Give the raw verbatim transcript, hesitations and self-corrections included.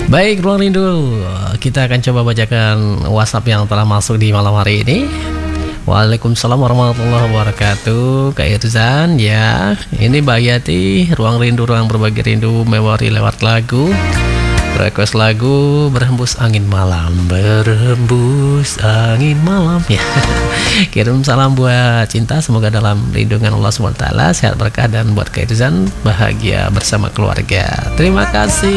Baik, Ruang Rindu, kita akan coba bacakan WhatsApp yang telah masuk di malam hari ini. Waalaikumsalam warahmatullahi wabarakatuh. Kak Irzan, ya, ini Mbak Yati, Ruang Rindu, ruang berbagi rindu, memori lewat lagu. Request lagu Berhembus Angin Malam, berhembus angin malam, ya. Kirim salam buat cinta, semoga dalam lindungan Allah subhanahu wa taala, sehat berkah, dan buat Kak Irzan bahagia bersama keluarga. Terima kasih.